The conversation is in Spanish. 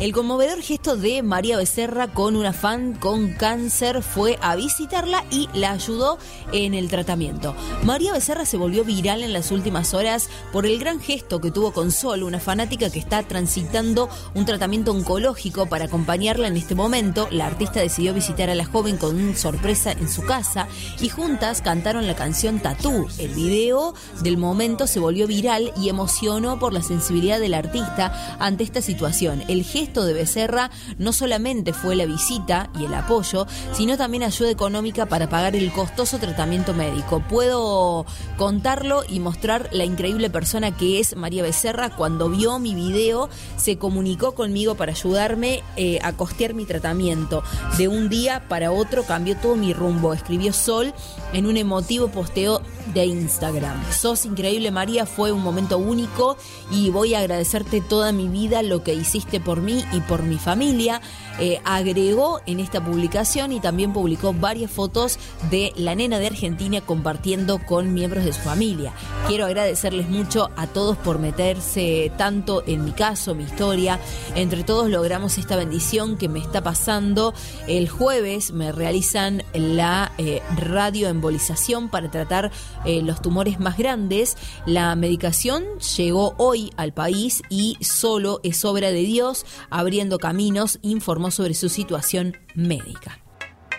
El conmovedor gesto de María Becerra con una fan con cáncer fue a visitarla y la ayudó en el tratamiento. María Becerra se volvió viral en las últimas horas por el gran gesto que tuvo con Sol, una fanática que está transitando un tratamiento oncológico. Para acompañarla en este momento, la artista decidió visitar a la joven con una sorpresa en su casa y juntas cantaron la canción Tatú. El video del momento se volvió viral y emocionó por la sensibilidad del artista ante esta situación. El gesto de Becerra no solamente fue la visita y el apoyo, sino también ayuda económica para pagar el costoso tratamiento médico. Puedo contarlo y mostrar la increíble persona que es María Becerra. Cuando vio mi video, se comunicó conmigo para ayudarme a costear mi tratamiento. De un día para otro cambió todo mi rumbo, escribió Sol en un emotivo posteo de Instagram. Sos increíble, María, fue un momento único y voy a agradecerte toda mi vida lo que hiciste por mí y por mi familia. Agregó en esta publicación y también publicó varias fotos de la nena de Argentina compartiendo con miembros de su familia. Quiero agradecerles mucho a todos por meterse tanto en mi caso, mi historia. Entre todos logramos esta bendición que me está pasando. El jueves me realizan la radioembolización para tratar los tumores más grandes. La medicación llegó hoy al país y solo es obra de Dios abriendo caminos. Informó sobre su situación médica.